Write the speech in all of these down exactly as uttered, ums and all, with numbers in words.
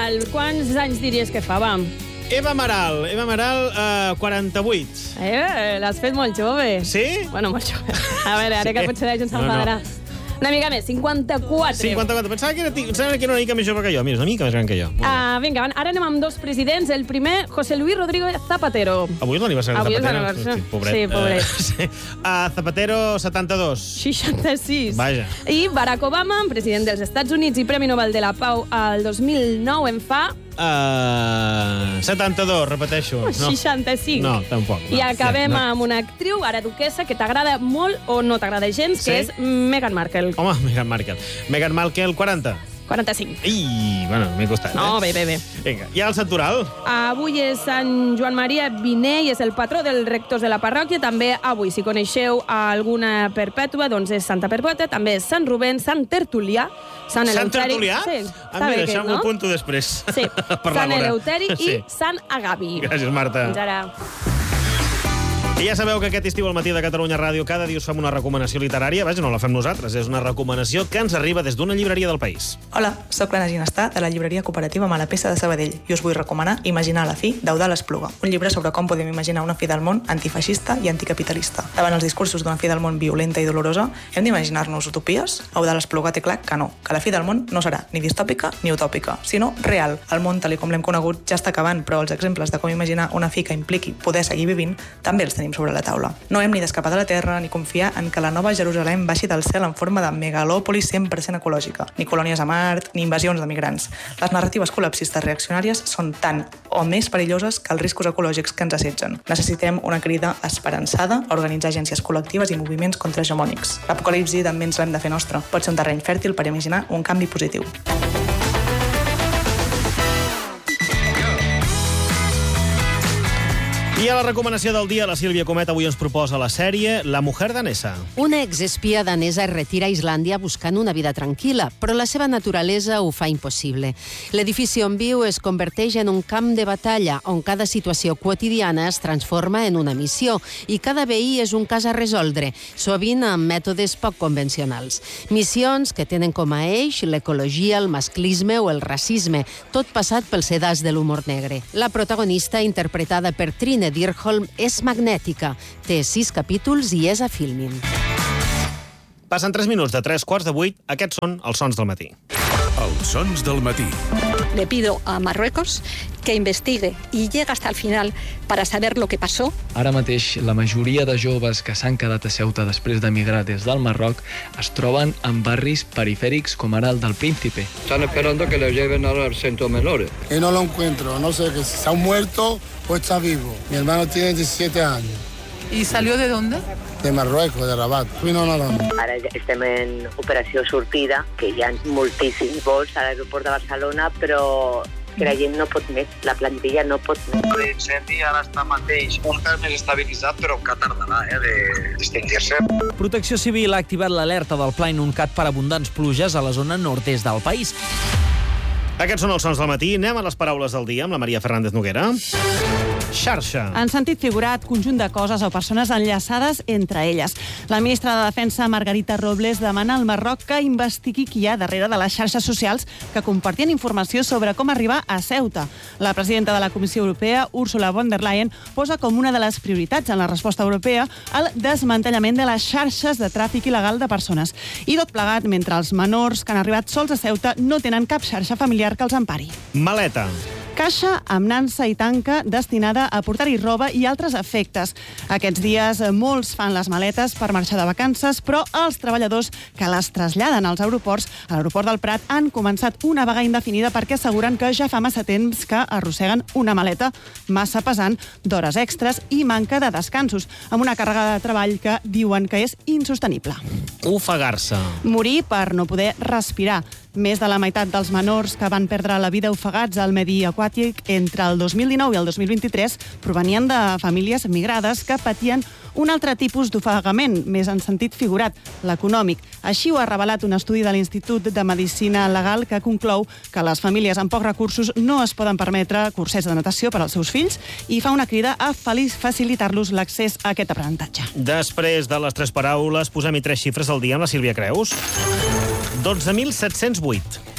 Amaral, quants anys diries que fa, va? Eva Amaral, Eva Amaral, uh, quaranta-vuit. Eh, l'has fet molt jove. Sí? Bueno, molt jove. A veure, ara Sí. que potser la gent s'enfadarà. No, no. Una mica més, cinquanta-quatre. cinquanta-quatre. Pensava que era, pensava que era una mica més jove que jo. Mira, és una mica més gran que jo. Ah, vinga, ara anem amb dos presidents. El primer, José Luis Rodríguez Zapatero. Avui és l'aniversari de Avui és Zapatero. l'aniversari. Pobret. Sí, pobret. Uh, sí. uh, Zapatero, setanta-dos. seixanta-sis. Vaja. I Barack Obama, president dels Estats Units i Premi Nobel de la Pau al dos mil nou, en fa... Uh, setanta-dos, repeteixo. No. seixanta-cinc. No, tampoc. No. I acabem no. amb una actriu, ara duquesa, que t'agrada molt o no t'agrada gens, que Sí? és Meghan Markle. Home, Meghan Markle. Meghan Markle, quaranta. quaranta-cinc. I, bueno, m'he costat, No, eh? bé, bé, bé. Vinga, i el santoral? Avui és Sant Joan Maria Viné i és el patró dels rectors de la parròquia. També avui, si coneixeu alguna perpètua, doncs és Santa Perpètua. També és Sant Rubén, Sant Tertulià, Sant Sant Eleuteri... Tertulià? Sí, Ah, està mira, bé això aquest, m'ho no? apunto després. Sí, Per Sant l'hora. Eleuteri i Sí. Sant Agavi. Gràcies, Marta. Fins ara. I ja sabeu que aquest estiu al Matí de Catalunya Ràdio cada dia us fem una recomanació literària. Vaja, no la fem nosaltres, és una recomanació que ens arriba des d'una llibreria del país. Hola, sóc l'Anna Ginestà, de la llibreria cooperativa Malapesa de Sabadell, i us vull recomanar Imaginar la fi, d'Eudald Espluga, un llibre sobre com podem imaginar una fi del món antifeixista i anticapitalista. Davant els discursos d'una fi del món violenta i dolorosa, hem d'imaginar-nos utopies? Eudald Espluga té clar que no, que la fi del món no serà ni distòpica ni utòpica, sinó real. El món, tal com l'hem conegut, ja està acabant, però els exemples de com imaginar una fi que impliqui poder seguir vivint també els tenim sobre la taula. No hem ni d'escapar de la Terra ni confiar en que la nova Jerusalem baixi del cel en forma de megalòpolis cent per cent ecològica, ni colònies a Mart, ni invasions de migrants. Les narratives col·lapsistes reaccionàries són tan o més perilloses que els riscos ecològics que ens assetgen. Necessitem una crida esperançada a organitzar agències col·lectives i moviments contrahegemònics. L'apocalipsi també ens l'hem de fer nostra. Pot ser un terreny fèrtil per imaginar un canvi positiu. I a la recomanació del dia, la Sílvia Comet avui ens proposa la sèrie La mujer danesa. Una exespia danesa es retira a Islàndia buscant una vida tranquil·la, però la seva naturalesa ho fa impossible. L'edifici on viu es converteix en un camp de batalla, on cada situació quotidiana es transforma en una missió i cada veí és un cas a resoldre, sovint amb mètodes poc convencionals. Missions que tenen com a eix l'ecologia, el masclisme o el racisme, tot passat pel sedàs de l'humor negre. La protagonista, interpretada per Trine Dyrholm, és magnètica. Té sis capítols i és a Filmin. Passen tres minuts de tres quarts de vuit. Aquests són els sons del matí. Els sons del matí. Le pido a Marruecos que investigue y llegue hasta el final para saber lo que pasó. Ara mateix, la majoria de joves que s'han quedat a Ceuta després d'emigrar des del Marroc es troben en barris perifèrics com ara el del Príncipe. Están esperando que le lleven al centro menores. Y no lo encuentro, no sé que si se ha muerto o está vivo. Mi hermano tiene diecisiete años. ¿Y salió de dónde? De Marruecos, de Rabat. Vino nadando. Ara estem en operació sortida, que hi ha moltíssims vols a l'aeroport de Barcelona, però que la gent no pot més, la plantilla no pot més. L'incendi ara està mateix un pèl més estabilitzat, però que tardarà eh, d'extingir-se. Protecció Civil ha activat l'alerta del Pla Inuncat per abundants pluges a la zona nord-est del país. Aquests són els sons del matí. Anem a les paraules del dia amb la Maria Fernández Noguera. Xarxa. En sentit figurat, conjunt de coses o persones enllaçades entre elles. La ministra de Defensa, Margarita Robles, demana al Marroc que investigui qui hi ha darrere de les xarxes socials que compartien informació sobre com arribar a Ceuta. La presidenta de la Comissió Europea, Ursula von der Leyen, posa com una de les prioritats en la resposta europea el desmantellament de les xarxes de tràfic il·legal de persones. I tot plegat mentre els menors que han arribat sols a Ceuta no tenen cap xarxa familiar que els empari. Maleta. Caixa amb nansa i tanca destinada a portar-hi roba i altres efectes. Aquests dies molts fan les maletes per marxar de vacances, però els treballadors que les traslladen als aeroports, a l'aeroport del Prat, han començat una vaga indefinida perquè asseguren que ja fa massa temps que arrosseguen una maleta massa pesant d'hores extres i manca de descansos, amb una càrrega de treball que diuen que és insostenible. Ofegar-se. Morir per no poder respirar. Més de la meitat dels menors que van perdre la vida ofegats al medi aquàtic entre el dos mil dinou i el dos mil vint-i-tres provenien de famílies migrades que patien un altre tipus d'ofegament, més en sentit figurat, l'econòmic. Així ho ha revelat un estudi de l'Institut de Medicina Legal que conclou que les famílies amb pocs recursos no es poden permetre cursets de natació per als seus fills i fa una crida a facilitar-los l'accés a aquest aprenentatge. Després de les tres paraules, posem-hi tres xifres al dia amb la Sílvia Creus. dotze mil set-cents vuit.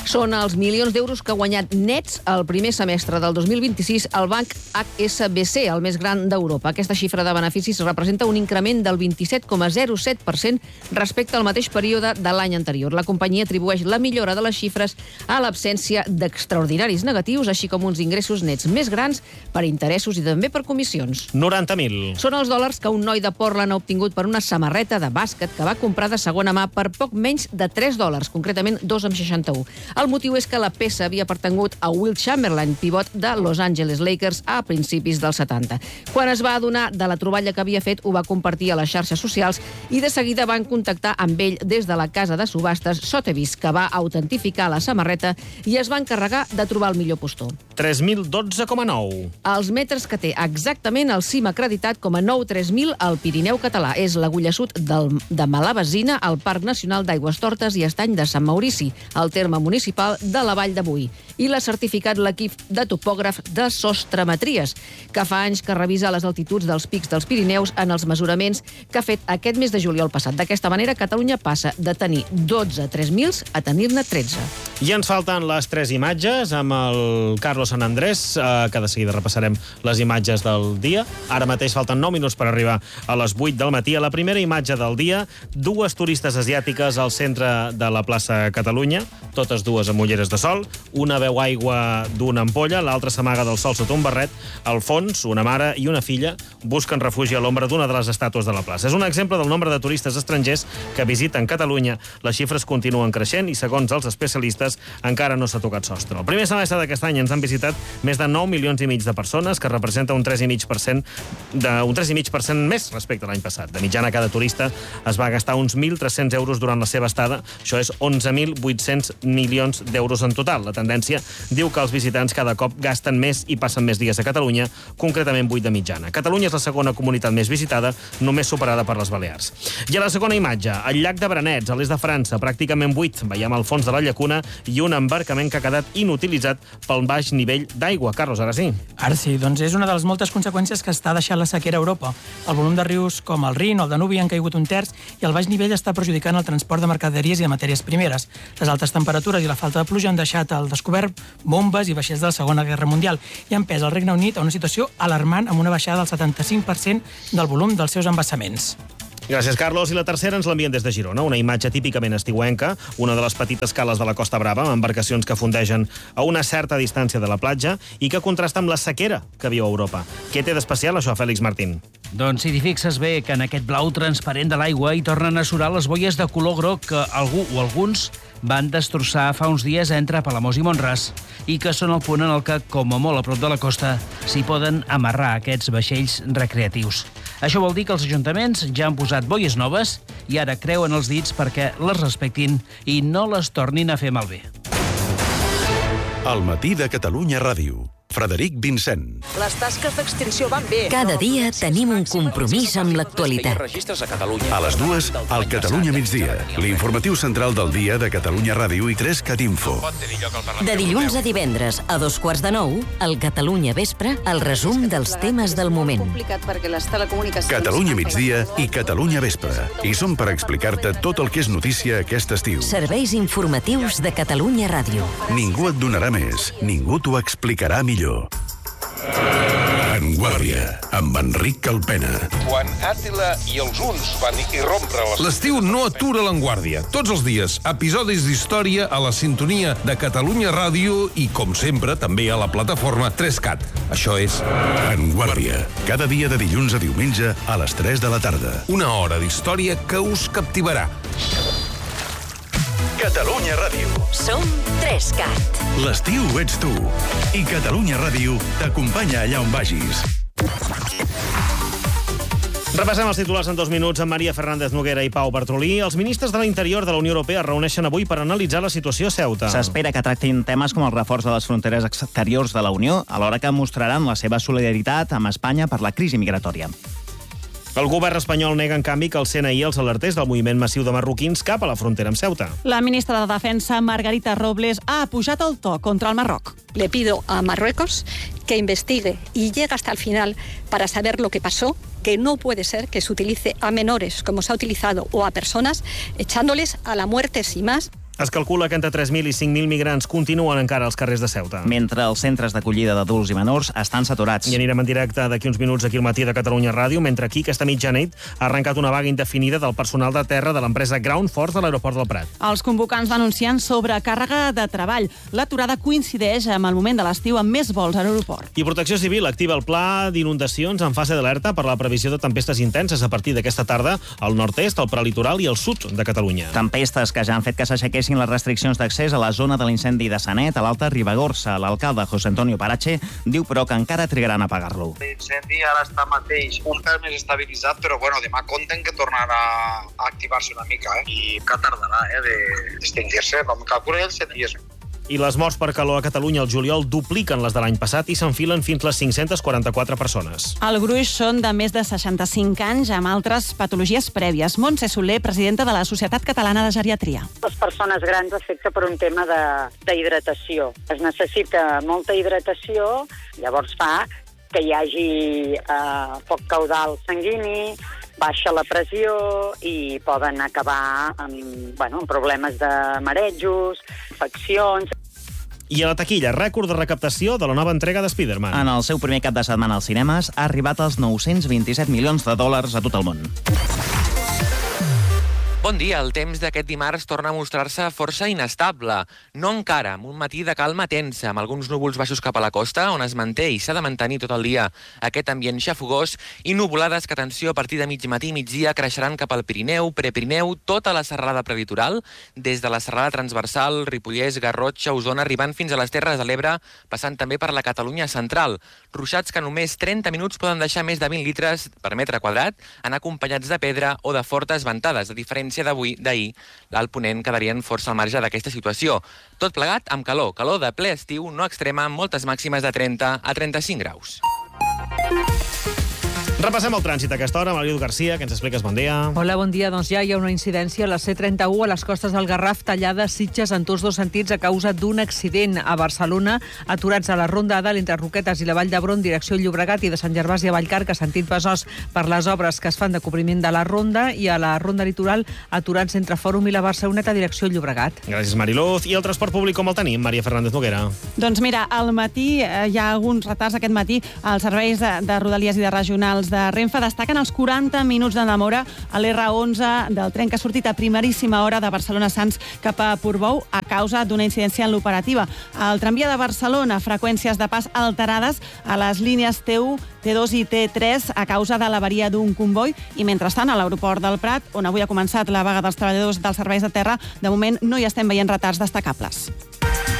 Són els milions d'euros que ha guanyat nets el primer semestre del dos mil vint-i-sis el banc H S B C, el més gran d'Europa. Aquesta xifra de beneficis representa un increment del vint-i-set coma zero set per cent respecte al mateix període de l'any anterior. La companyia atribueix la millora de les xifres a l'absència d'extraordinaris negatius, així com uns ingressos nets més grans per interessos i també per comissions. noranta mil. Són els dòlars que un noi de Portland ha obtingut per una samarreta de bàsquet que va comprar de segona mà per poc menys de tres dòlars, concretament dos coma seixanta-un. El motiu és que la peça havia pertangut a Will Chamberlain, pivot de Los Angeles Lakers a principis dels setanta. Quan es va adonar de la troballa que havia fet, ho va compartir a les xarxes socials i de seguida van contactar amb ell des de la casa de subhastes Sotheby's, que va autentificar la samarreta i es va encarregar de trobar el millor postor. tres mil dotze coma nou. Els metres que té exactament el cim acreditat com a nou tres mil al Pirineu català. És l'agulla sud del, de Malavesina, al Parc Nacional d'Aigüestortes i Estany de Sant Maurici, al terme municipal de la Vall de Boí. I l'ha certificat l'equip de topògraf de Sostremetries, que fa anys que revisa les altituds dels pics dels Pirineus en els mesuraments que ha fet aquest mes de juliol passat. D'aquesta manera, Catalunya passa de tenir dotze tres mils a tenir-ne tretze. I ens falten les tres imatges amb el Carlos Sant Andrés, eh, que de seguida repassarem les imatges del dia. Ara mateix falten nou minuts per arribar a les vuit del matí. A la primera imatge del dia, dues turistes asiàtiques al centre de la plaça Catalunya, totes dues amb ulleres de sol. Una beu aigua d'una ampolla, l'altra s'amaga del sol sota un barret. Al fons, una mare i una filla busquen refugi a l'ombra d'una de les estàtues de la plaça. És un exemple del nombre de turistes estrangers que visiten Catalunya. Les xifres continuen creixent i, segons els especialistes, encara no s'ha tocat sostre. El primer semestre d'aquest any ens han visitat més de nou milions i mig de persones, que representa un tres coma cinc per cent de, un tres coma cinc per cent més respecte a l'any passat. De mitjana, cada turista es va gastar uns mil tres-cents euros durant la seva estada. Això és onze mil vuit-cents milions d'euros en total. La tendència diu que els visitants cada cop gasten més i passen més dies a Catalunya, concretament vuit de mitjana. Catalunya és la segona comunitat més visitada, només superada per les Balears. I a la segona imatge, el llac de Branets, a l'est de França, pràcticament buit. Veiem al fons de la llacuna i un embarcament que ha quedat inutilitzat pel baix nivell d'aigua. Carlos, ara sí. Ara sí, doncs és una de les moltes conseqüències que està deixant la sequera a Europa. El volum de rius com el Rin o el Danubi han caigut un terç i el baix nivell està perjudicant el transport de mercaderies i de matèries primeres. Les altes temperatures i la falta de pluja han deixat al descobert bombes i vaixells de la Segona Guerra Mundial i han empès el Regne Unit a una situació alarmant amb una baixada del setanta-cinc per cent del volum dels seus embassaments. Gràcies, Carlos. I la tercera ens l'envien des de Girona. Una imatge típicament estiuenca, una de les petites cales de la Costa Brava, amb embarcacions que fondegen a una certa distància de la platja i que contrasta amb la sequera que viu a Europa. Què té d'especial això, Fèlix Martín? Doncs si t'hi fixes bé que en aquest blau transparent de l'aigua hi tornen a surar les boies de color groc que algú o alguns van destrossar fa uns dies entre Palamós i Mont-ras i que són el punt en el que, com a molt a prop de la costa, s'hi poden amarrar aquests vaixells recreatius. Això vol dir que els ajuntaments ja han posat boies noves i ara creuen els dits perquè les respectin i no les tornin a fer malbé. El matí de Catalunya Ràdio. Frederic Vincent. Les tasques d'extinció van bé. Cada dia tenim un compromís amb l'actualitat. A les dues, al Catalunya migdia. L'informatiu central del dia de Catalunya Ràdio i tres Cat Info. De dilluns a divendres, a dos quarts de nou, al Catalunya Vespre, el resum dels temes del moment. Catalunya migdia i Catalunya Vespre. I som per explicar-te tot el que és notícia aquest estiu. Serveis informatius de Catalunya Ràdio. Ningú et donarà més, ningú t'ho explicarà millor. En Guàrdia, amb Enric Calpena. Quan Àtila i els huns van irrompre les... L'estiu no atura l'Enguàrdia. Tots els dies, episodis d'història a la sintonia de Catalunya Ràdio i, com sempre, també a la plataforma tres cat. Això és... En Guàrdia, cada dia de dilluns a diumenge a les tres de la tarda. Una hora d'història que us captivarà. Catalunya Ràdio. Som tres cat. L'estiu ets tu. I Catalunya Ràdio t'acompanya allà on vagis. Repassem els titulars en dos minuts amb Maria Fernández Noguera i Pau Bartolí. Els ministres de l'Interior de la Unió Europea es reuneixen avui per analitzar la situació a Ceuta. S'espera que tractin temes com el reforç de les fronteres exteriors de la Unió, alhora que mostraran la seva solidaritat amb Espanya per la crisi migratòria. El govern espanyol nega, en canvi, que el C N I els alertés del moviment massiu de marroquins cap a la frontera amb Ceuta. La ministra de Defensa, Margarita Robles, ha pujat el to contra el Marroc. Le pido a Marruecos que investigue y llegue hasta el final para saber lo que pasó, que no puede ser que se utilice a menores como se ha utilizado o a personas echándoles a la muerte sin más. Es calcula que entre tres mil i cinc mil migrants continuen encara als carrers de Ceuta. Mentre els centres d'acollida d'adults i menors estan saturats. I anirem en directe d'aquí uns minuts aquí al matí de Catalunya Ràdio, mentre aquí aquesta mitjanit ha arrencat una vaga indefinida del personal de terra de l'empresa Ground Force de l'aeroport del Prat. Els convocants denuncien sobrecàrrega de treball. L'aturada coincideix amb el moment de l'estiu amb més vols a l'aeroport. I Protecció Civil activa el pla d'inundacions en fase d'alerta per la previsió de tempestes intenses a partir d'aquesta tarda al nord-est, al prelitoral i al sud de Catalunya. Tempestes que ja han fet que s'aixequessin les restriccions d'accés a la zona de l'incendi de Sanet, a l'Alta Ribagorça. L'alcalde José Antonio Parache diu, però, que encara trigaran a apagar-lo. L'incendi ara està mateix un pèl més estabilitzat, però bueno, demà compten que tornarà a activar-se una mica, eh? I que tardarà eh, d'extingir-se, com calcula els set dies. I les morts per calor a Catalunya al juliol dupliquen les de l'any passat i s'enfilen fins les cinc-centes quaranta-quatre persones. El gruix són de més de seixanta-cinc anys amb altres patologies prèvies. Montse Soler, presidenta de la Societat Catalana de Geriatria. Les persones grans afecta per un tema d'hidratació. Es necessita molta hidratació, llavors fa que hi hagi eh, poc caudal sanguini, baixa la pressió i poden acabar amb, bueno, amb problemes de marejos, infeccions. I a la taquilla, rècord de recaptació de la nova entrega de Spider-Man. En el seu primer cap de setmana als cinemes ha arribat als nou-cents vint-i-set milions de dòlars a tot el món. Bon dia. El temps d'aquest dimarts torna a mostrar-se força inestable. No encara, amb un matí de calma tensa, amb alguns núvols baixos cap a la costa, on es manté i s'ha de mantenir tot el dia aquest ambient xafogós, i nuvolades que, atenció, a partir de mig matí i migdia creixeran cap al Pirineu, Prepirineu, tota la serralada prelitoral, des de la serralada transversal, Ripollès, Garrotxa, Osona, arribant fins a les Terres de l'Ebre, passant també per la Catalunya central. Ruixats que només trenta minuts poden deixar més de vint litres per metre quadrat, anar acompanyats de pedra o de fortes ventades. A diferència d'avui, d'ahir, l'Alt Ponent quedarien força al marge d'aquesta situació. Tot plegat amb calor, calor de ple estiu, no extrema, amb moltes màximes de trenta a trenta-cinc graus. Repassem el trànsit a aquesta hora. Marilu Garcia, que ens expliques, bon dia. Hola, bon dia. Doncs ja hi ha una incidència a la C trenta-u a les costes del Garraf, tallada a Sitges en tots dos sentits a causa d'un accident a Barcelona. Aturats a la Ronda A dalt entre Roquetes i la Vall d'Hebron, direcció Llobregat, i de Sant Gervasi a Vallcarca, sentit Besòs, per les obres que es fan de cobriment de la Ronda, i a la Ronda Litoral, aturats entre Fòrum i la Barceloneta, direcció Llobregat. Gràcies, Mariluz. I el transport públic com el tenim, Maria Fernández Noguera? Doncs mira, al matí eh, hi ha alguns retards aquest matí. Els serveis de, de Rodalies i de regionals de Renfe destaquen els quaranta minuts de demora a l'R onze del tren que ha sortit a primeríssima hora de Barcelona-Sants cap a Portbou a causa d'una incidència en l'operativa. Al tramvia de Barcelona, freqüències de pas alterades a les línies T u, T dos i T tres a causa de l'avaria d'un comboi, i mentrestant a l'aeroport del Prat, on avui ha començat la vaga dels treballadors dels serveis de terra, de moment no hi estem veient retards destacables.